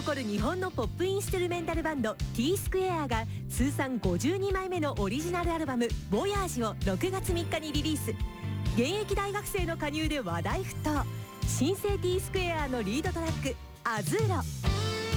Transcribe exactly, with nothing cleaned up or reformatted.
誇る日本のポップインストゥルメンタルバンド T スクエアが通算ごじゅうにまいめのオリジナルアルバム「ボヤージ」をろくがつみっかにリリース。現役大学生の加入で話題沸騰。新生 T スクエアのリードトラック「アズーロ」。